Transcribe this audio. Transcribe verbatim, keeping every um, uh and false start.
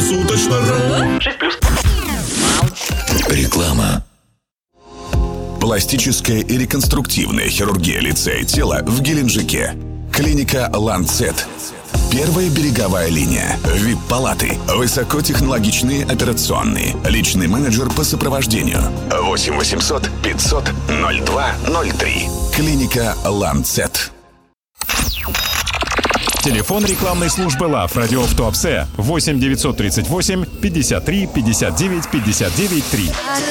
Круглосуточно. шесть плюс. Реклама. Пластическая и реконструктивная хирургия лица и тела в Геленджике. Клиника «Ланцет». Первая береговая линия. ви ай пи-палаты. Высокотехнологичные операционные. Личный менеджер по сопровождению. восемь восемьсот пятьсот ноль два ноль три. Клиника «Ланцет». Телефон рекламной службы ЛАВ «Радио в Туапсе» восемь девятьсот тридцать восемь пятьдесят три пятьдесят девять пятьдесят девять три.